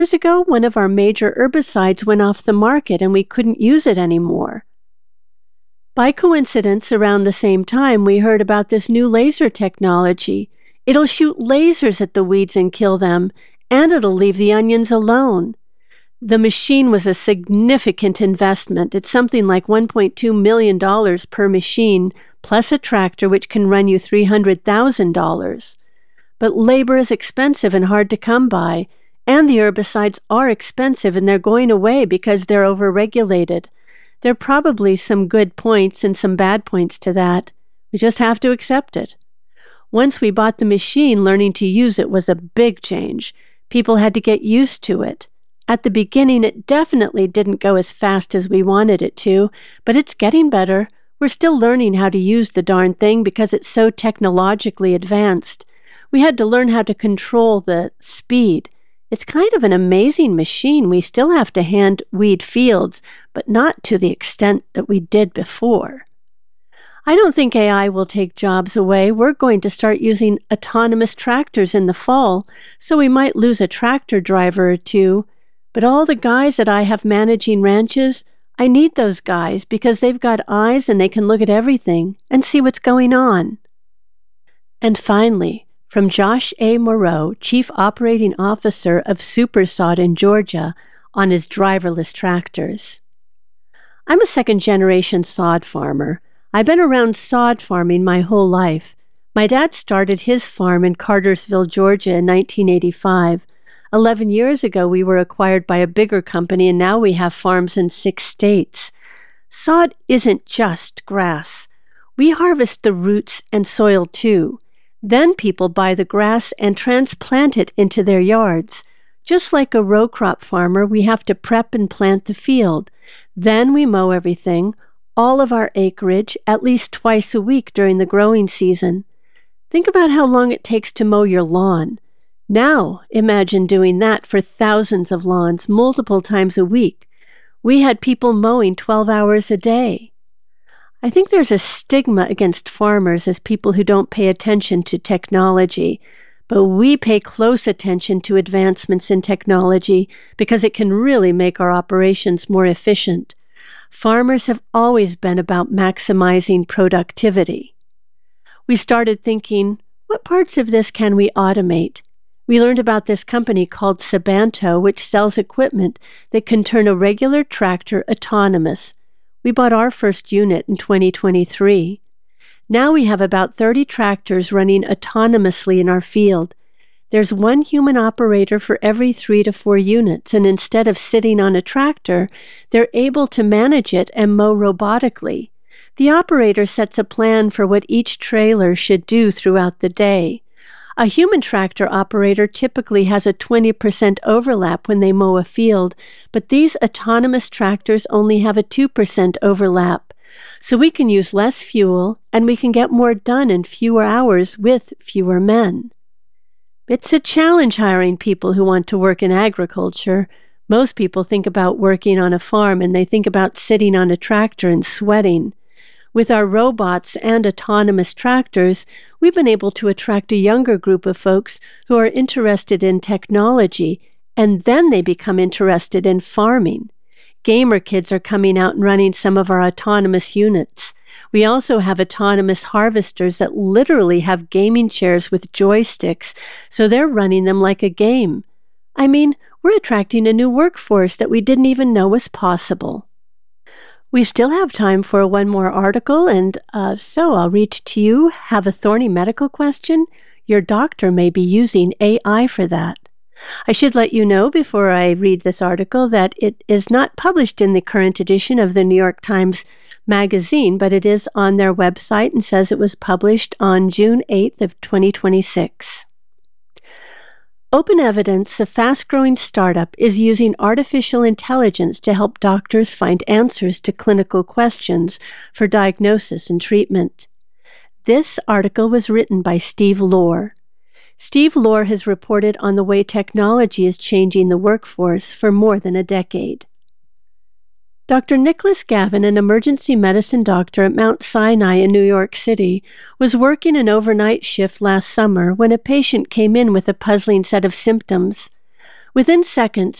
Years ago, one of our major herbicides went off the market and we couldn't use it anymore. By coincidence, around the same time, we heard about this new laser technology. It'll shoot lasers at the weeds and kill them, and it'll leave the onions alone. The machine was a significant investment. It's something like $1.2 million per machine, plus a tractor which can run you $300,000. But labor is expensive and hard to come by, and the herbicides are expensive and they're going away because they're overregulated. There are probably some good points and some bad points to that. We just have to accept it. Once we bought the machine, learning to use it was a big change. People had to get used to it. At the beginning, it definitely didn't go as fast as we wanted it to, but it's getting better. We're still learning how to use the darn thing because it's so technologically advanced. We had to learn how to control the speed. It's kind of an amazing machine. We still have to hand weed fields, but not to the extent that we did before. I don't think AI will take jobs away. We're going to start using autonomous tractors in the fall, so we might lose a tractor driver or two. But all the guys that I have managing ranches, I need those guys because they've got eyes and they can look at everything and see what's going on. And finally, from Josh A. Moreau, Chief Operating Officer of SuperSod in Georgia, on his driverless tractors. I'm a second-generation sod farmer. I've been around sod farming my whole life. My dad started his farm in Cartersville, Georgia in 1985. 11 years ago, we were acquired by a bigger company, and now we have farms in 6 states. Sod isn't just grass. We harvest the roots and soil too. Then people buy the grass and transplant it into their yards. Just like a row crop farmer, we have to prep and plant the field. Then we mow everything, all of our acreage, at least twice a week during the growing season. Think about how long it takes to mow your lawn. Now, imagine doing that for thousands of lawns multiple times a week. We had people mowing 12 hours a day. I think there's a stigma against farmers as people who don't pay attention to technology, but we pay close attention to advancements in technology because it can really make our operations more efficient. Farmers have always been about maximizing productivity. We started thinking, what parts of this can we automate? We learned about this company called Sabanto, which sells equipment that can turn a regular tractor autonomous. We bought our first unit in 2023. Now we have about 30 tractors running autonomously in our field. There's one human operator for every 3 to 4 units, and instead of sitting on a tractor, they're able to manage it and mow robotically. The operator sets a plan for what each trailer should do throughout the day. A human tractor operator typically has a 20% overlap when they mow a field, but these autonomous tractors only have a 2% overlap. So we can use less fuel, and we can get more done in fewer hours with fewer men. It's a challenge hiring people who want to work in agriculture. Most people think about working on a farm, and they think about sitting on a tractor and sweating. With our robots and autonomous tractors, we've been able to attract a younger group of folks who are interested in technology, and then they become interested in farming. Gamer kids are coming out and running some of our autonomous units. We also have autonomous harvesters that literally have gaming chairs with joysticks, so they're running them like a game. I mean, we're attracting a new workforce that we didn't even know was possible. We still have time for one more article, and so I'll read to you. Have a thorny medical question? Your doctor may be using AI for that. I should let you know before I read this article that it is not published in the current edition of the New York Times Magazine, but it is on their website and says it was published on June 8th of 2026. Open Evidence, a fast-growing startup, is using artificial intelligence to help doctors find answers to clinical questions for diagnosis and treatment. This article was written by Steve Lohr. Steve Lohr has reported on the way technology is changing the workforce for more than a decade. Dr. Nicholas Gavin, an emergency medicine doctor at Mount Sinai in New York City, was working an overnight shift last summer when a patient came in with a puzzling set of symptoms. Within seconds,